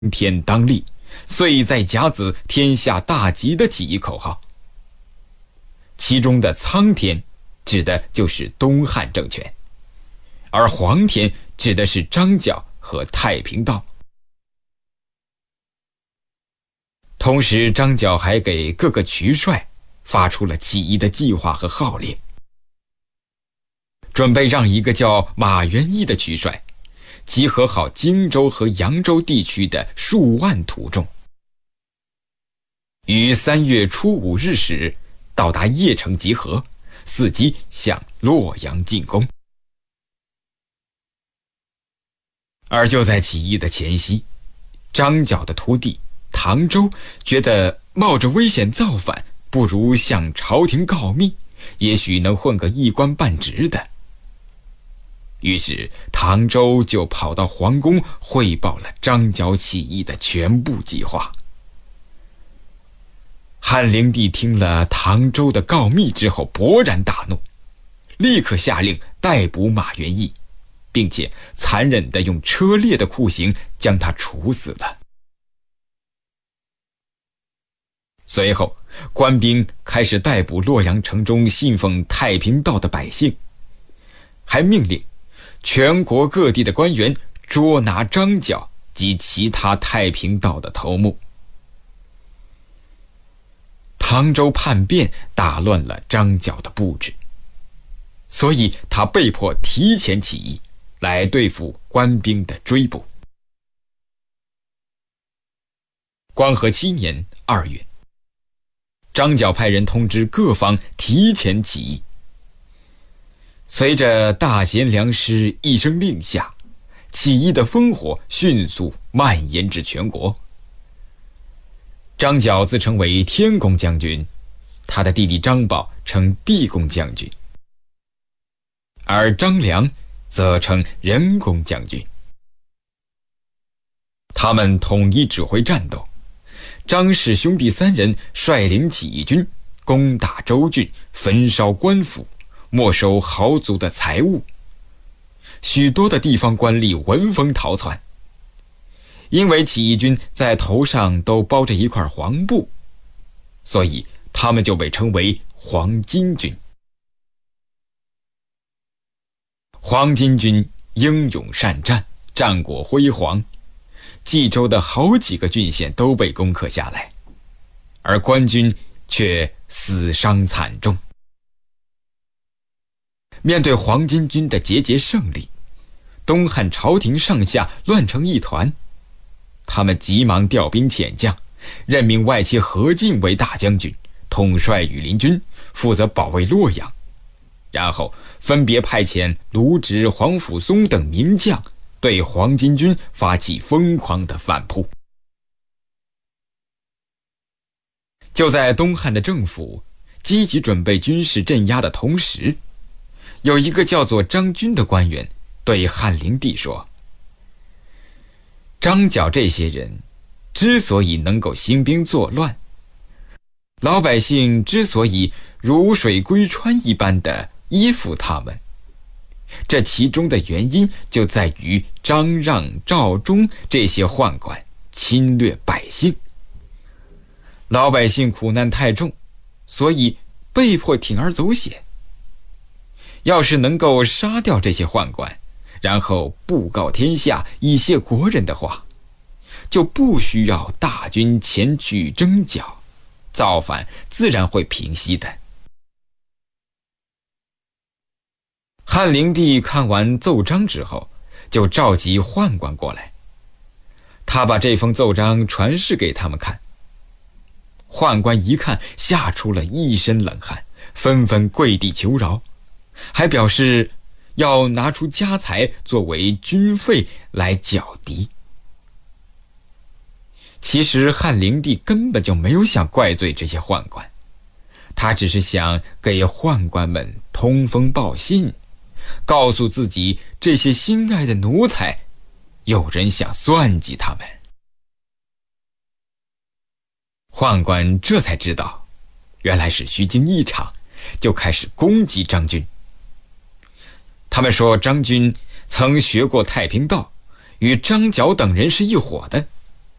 天当立，岁在甲子，天下大吉的起义口号。其中的苍天指的就是东汉政权，而黄天指的是张角和太平道。同时，张角还给各个渠帅发出了起义的计划和号令，准备让一个叫马元义的渠帅集合好荆州和扬州地区的数万土众，于3月初5日时到达邺城集合，伺机向洛阳进攻。而就在起义的前夕，张角的徒弟唐周觉得冒着危险造反，不如向朝廷告密，也许能混个一官半职的。于是唐周就跑到皇宫汇报了张角起义的全部计划。汉灵帝听了唐周的告密之后勃然大怒，立刻下令逮捕马元义，并且残忍地用车裂的酷刑将他处死了。随后官兵开始逮捕洛阳城中信奉太平道的百姓，还命令全国各地的官员捉拿张角及其他太平道的头目。唐周叛变打乱了张角的布置，所以他被迫提前起义，来对付官兵的追捕。光和7年2月，张角派人通知各方提前起义。随着大贤良师一声令下，起义的烽火迅速蔓延至全国。张角自称为天公将军，他的弟弟张宝称地公将军，而张良则称人公将军。他们统一指挥战斗，张氏兄弟3人率领起义军攻打州郡，焚烧官府，没收豪族的财物。许多的地方官吏闻风逃窜，因为起义军在头上都包着一块黄布，所以他们就被称为黄巾军。黄巾军英勇善战，战果辉煌，冀州的好几个郡县都被攻克下来，而官军却死伤惨重。面对黄巾军的节节胜利，东汉朝廷上下乱成一团。他们急忙调兵遣将，任命外戚何进为大将军，统帅羽林军，负责保卫洛阳，然后分别派遣卢植、黄甫松等名将对黄巾军发起疯狂的反扑。就在东汉的政府积极准备军事镇压的同时，有一个叫做张军的官员对汉灵帝说，张角这些人之所以能够兴兵作乱，老百姓之所以如水归川一般的依附他们，这其中的原因就在于张让、赵忠这些宦官侵略百姓，老百姓苦难太重，所以被迫铤而走险。要是能够杀掉这些宦官，然后布告天下，以谢国人的话，就不需要大军前去征剿，造反自然会平息的。汉灵帝看完奏章之后，就召集宦官过来，他把这封奏章传示给他们看。宦官一看，吓出了一身冷汗，纷纷跪地求饶，还表示要拿出家财作为军费来剿敌。其实汉灵帝根本就没有想怪罪这些宦官，他只是想给宦官们通风报信，告诉自己这些心爱的奴才有人想算计他们。宦官这才知道原来是虚惊一场，就开始攻击张军。他们说张军曾学过太平道，与张角等人是一伙的，